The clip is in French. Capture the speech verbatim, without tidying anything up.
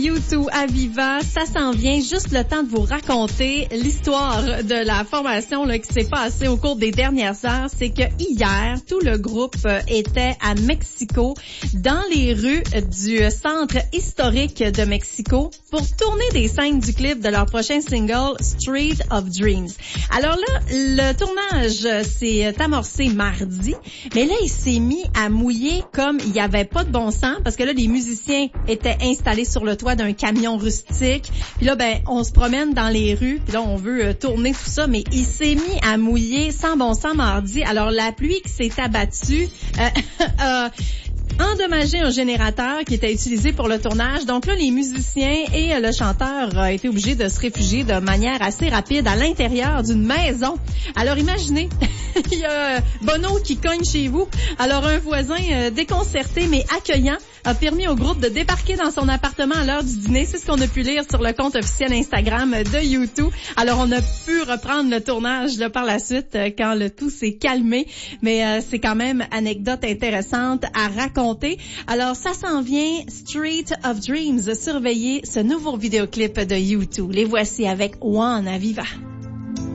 U deux Aviva, ça s'en vient. Juste le temps de vous raconter l'histoire de la formation là, qui s'est passée au cours des dernières heures. C'est que hier, tout le groupe euh, était à Mexico, dans les rues du centre historique de Mexico, pour tourner des scènes du clip de leur prochain single, Street of Dreams. Alors là, le tournage s'est amorcé mardi, mais là, il s'est mis à mouiller comme il n'y avait pas de bon sens, parce que là, les musiciens étaient installés sur le toit d'un camion rustique. Puis là, ben, on se promène dans les rues. Puis là, on veut euh, tourner tout ça. Mais il s'est mis à mouiller sans bon sens mardi. Alors, la pluie qui s'est abattue euh, a endommagé un générateur qui était utilisé pour le tournage. Donc là, les musiciens et le chanteur ont été obligés de se réfugier de manière assez rapide à l'intérieur d'une maison. Alors, imaginez, il y a Bono qui cogne chez vous. Alors, un voisin euh, déconcerté mais accueillant a permis au groupe de débarquer dans son appartement à l'heure du dîner. C'est ce qu'on a pu lire sur le compte officiel Instagram de U deux. Alors, on a pu reprendre le tournage là, par la suite euh, quand le tout s'est calmé. Mais euh, c'est quand même anecdote intéressante à raconter. Alors, ça s'en vient, Street of Dreams. Surveillez ce nouveau vidéoclip de U deux. Les voici avec One Aviva.